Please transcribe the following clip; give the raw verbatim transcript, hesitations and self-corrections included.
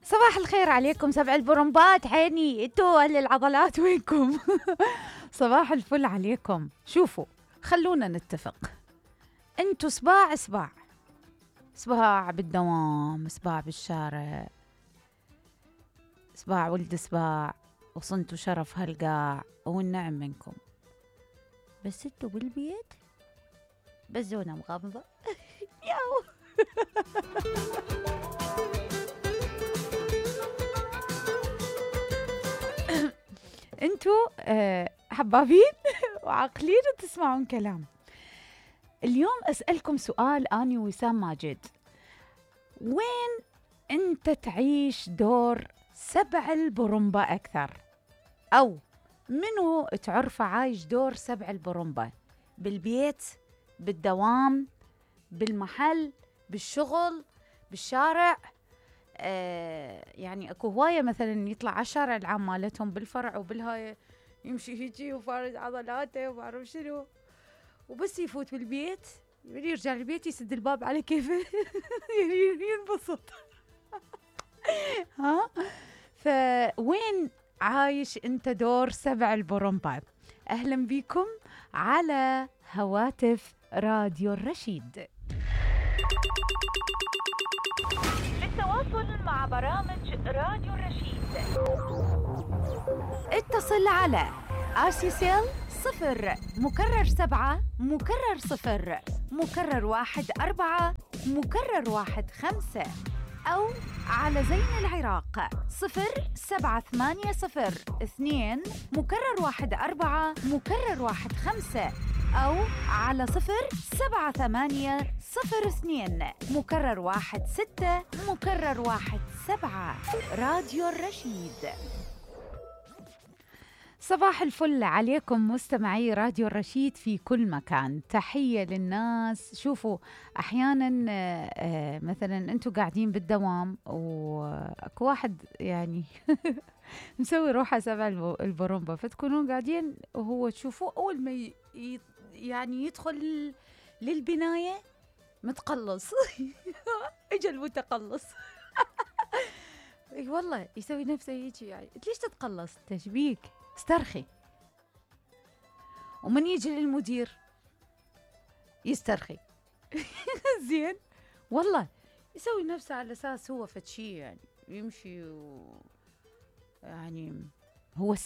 صباح الخير عليكم سبع البرمبات. عيني انتوا اهل العضلات وينكم؟ صباح الفل عليكم. شوفوا، خلونا نتفق، انتوا صباع صباع صباع بالدوام، صباع بالشارع، صباع ولد صباع، وصنتوا شرف هالقاع والنعم منكم. بس انتوا بالبيت بزونة مغمضة. ياو. انتوا آه حبابين وعاقلين وتسمعون كلام. اليوم أسألكم سؤال أني وسام ماجد، وين أنت تعيش دور سبع البرمبة أكثر؟ أو منو تعرفه عايش دور سبع البرمبة؟ بالبيت، بالدوام، بالمحل، بالشغل، بالشارع؟ آه يعني اكو هواية مثلا يطلع على الشارع العام مالتهم بالفرع وبالهاي، يمشي هيجي وفارد عضلاته وما اعرف شنو، وبس يفوت بالبيت يرجع البيت يسد الباب على كيفه. ينبسط. ها، فوين عايش انت دور سبع البرمبة؟ اهلا بكم على هواتف راديو الرشيد. للتواصل مع برامج راديو الرشيد اتصل على آسيسيل صفر مكرر سبعة مكرر صفر مكرر واحد أربعة مكرر واحد خمسة، أو على زين العراق صفر سبعة ثمانية صفر اثنين مكرر واحد أربعة مكرر واحد خمسة، أو على صفر سبعة ثمانية صفر اثنين مكرر واحد ستة مكرر واحد سبعة. راديو الرشيد. صباح الفل عليكم مستمعي راديو الرشيد في كل مكان. تحية للناس. شوفوا، أحيانا آه، مثلا أنتوا قاعدين بالدوام وأكو واحد يعني مسوي روحه سبع الب- البرمبة، فتكونون قاعدين وهو تشوفوه أول ما ي- ي- يعني يدخل للبناية متقلص. اجى المتقلص. اي والله يسوي نفسه يجي، يعني ليش تتقلص؟ تشبيك، استرخي. ومن يجي للمدير يسترخي. زين والله، يسوي نفسه على اساس هو فتشي، يعني يمشي و... يعني هو